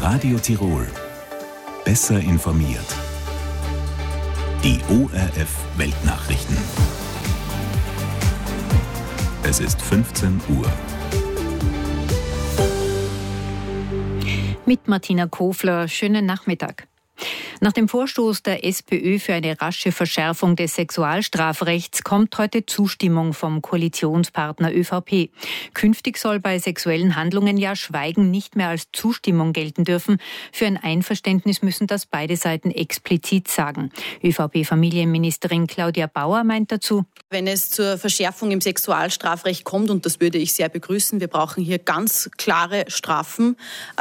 Radio Tirol. Besser informiert. Die ORF Weltnachrichten. Es ist 15 Uhr. Mit Martina Kofler, schönen Nachmittag. Nach dem Vorstoß der SPÖ für eine rasche Verschärfung des Sexualstrafrechts kommt heute Zustimmung vom Koalitionspartner ÖVP. Künftig soll bei sexuellen Handlungen ja Schweigen nicht mehr als Zustimmung gelten dürfen. Für ein Einverständnis müssen das beide Seiten explizit sagen. ÖVP-Familienministerin Claudia Bauer meint dazu: Wenn es zur Verschärfung im Sexualstrafrecht kommt, und das würde ich sehr begrüßen, wir brauchen hier ganz klare Strafen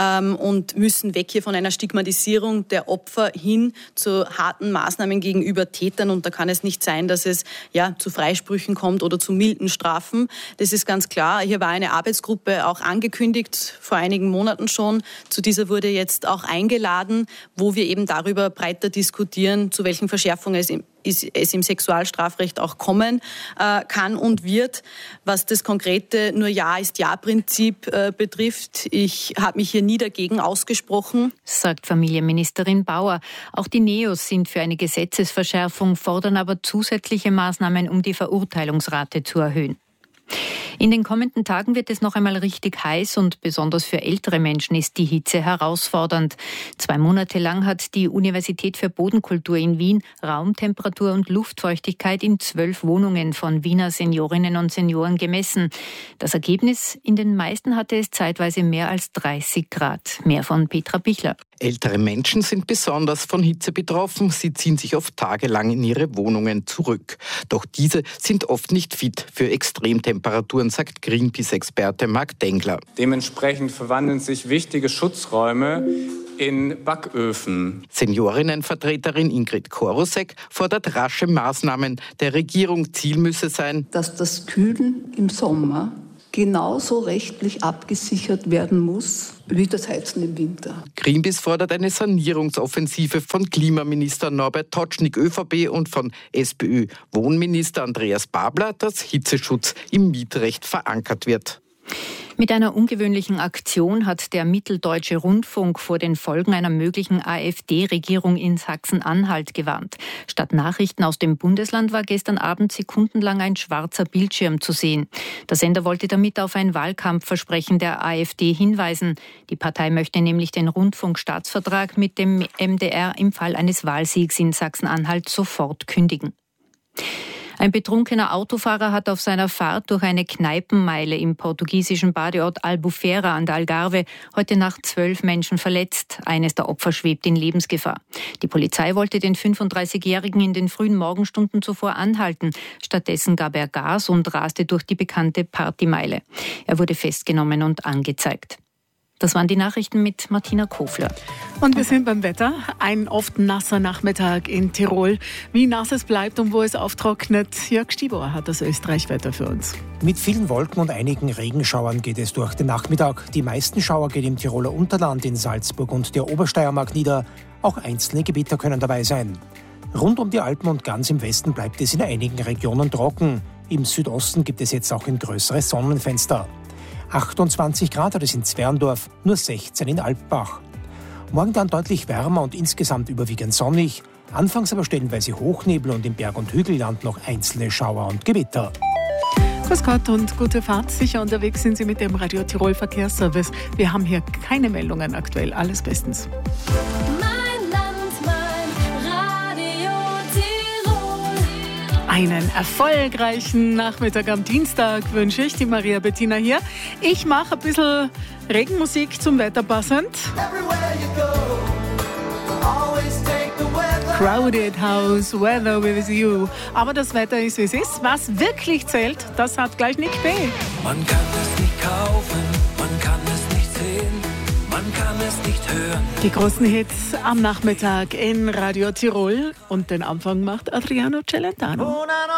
und müssen weg hier von einer Stigmatisierung der Opfer hin zu harten Maßnahmen gegenüber Tätern. Und da kann es nicht sein, dass es zu Freisprüchen kommt oder zu milden Strafen. Das ist ganz klar. Hier war eine Arbeitsgruppe auch angekündigt, vor einigen Monaten schon. Zu dieser wurde jetzt auch eingeladen, wo wir eben darüber breiter diskutieren, zu welchen Verschärfungen es im Sexualstrafrecht auch kommen kann und wird. Was das konkrete nur Ja ist Ja-Prinzip betrifft, ich habe mich hier nie dagegen ausgesprochen, sagt Familienministerin Bauer. Auch die Neos sind für eine Gesetzesverschärfung, fordern aber zusätzliche Maßnahmen, um die Verurteilungsrate zu erhöhen. In den kommenden Tagen wird es noch einmal richtig heiß und besonders für ältere Menschen ist die Hitze herausfordernd. 2 Monate lang hat die Universität für Bodenkultur in Wien Raumtemperatur und Luftfeuchtigkeit in 12 Wohnungen von Wiener Seniorinnen und Senioren gemessen. Das Ergebnis: in den meisten hatte es zeitweise mehr als 30 Grad. Mehr von Petra Bichler. Ältere Menschen sind besonders von Hitze betroffen. Sie ziehen sich oft tagelang in ihre Wohnungen zurück. Doch diese sind oft nicht fit für Extremtemperaturen, sagt Greenpeace-Experte Marc Dengler. Dementsprechend verwandeln sich wichtige Schutzräume in Backöfen. Seniorinnenvertreterin Ingrid Korosek fordert rasche Maßnahmen der Regierung. Ziel müsse sein, dass das Kühlen im Sommer genauso rechtlich abgesichert werden muss wie das Heizen im Winter. Greenpeace fordert eine Sanierungsoffensive von Klimaminister Norbert Totschnig, ÖVP, und von SPÖ-Wohnminister Andreas Babler, dass Hitzeschutz im Mietrecht verankert wird. Mit einer ungewöhnlichen Aktion hat der Mitteldeutsche Rundfunk vor den Folgen einer möglichen AfD-Regierung in Sachsen-Anhalt gewarnt. Statt Nachrichten aus dem Bundesland war gestern Abend sekundenlang ein schwarzer Bildschirm zu sehen. Der Sender wollte damit auf ein Wahlkampfversprechen der AfD hinweisen. Die Partei möchte nämlich den Rundfunkstaatsvertrag mit dem MDR im Fall eines Wahlsiegs in Sachsen-Anhalt sofort kündigen. Ein betrunkener Autofahrer hat auf seiner Fahrt durch eine Kneipenmeile im portugiesischen Badeort Albufeira an der Algarve heute Nacht 12 Menschen verletzt. Eines der Opfer schwebt in Lebensgefahr. Die Polizei wollte den 35-Jährigen in den frühen Morgenstunden zuvor anhalten. Stattdessen gab er Gas und raste durch die bekannte Partymeile. Er wurde festgenommen und angezeigt. Das waren die Nachrichten mit Martina Kofler. Und wir sind beim Wetter. Ein oft nasser Nachmittag in Tirol. Wie nass es bleibt und wo es auftrocknet, Jörg Stibauer hat das Österreich-Wetter für uns. Mit vielen Wolken und einigen Regenschauern geht es durch den Nachmittag. Die meisten Schauer gehen im Tiroler Unterland, in Salzburg und der Obersteiermark nieder. Auch einzelne Gewitter können dabei sein. Rund um die Alpen und ganz im Westen bleibt es in einigen Regionen trocken. Im Südosten gibt es jetzt auch ein größeres Sonnenfenster. 28 Grad hat es in Zwerndorf, nur 16 in Alpbach. Morgen dann deutlich wärmer und insgesamt überwiegend sonnig. Anfangs aber stellenweise Hochnebel und im Berg- und Hügelland noch einzelne Schauer und Gewitter. Grüß Gott und gute Fahrt. Sicher unterwegs sind Sie mit dem Radio Tirol Verkehrsservice. Wir haben hier keine Meldungen aktuell. Alles bestens. Einen erfolgreichen Nachmittag am Dienstag wünsche ich, die Maria Bettina hier. Ich mache ein bisschen Regenmusik zum Wetter passend. Crowded House, Weather with You. Aber das Wetter ist, wie es ist. Was wirklich zählt, das hat gleich Nick B. Man kann es nicht kaufen, man kann es nicht sehen, man kann es nicht hören. Die großen Hits am Nachmittag in Radio Tirol. Und den Anfang macht Adriano Celentano.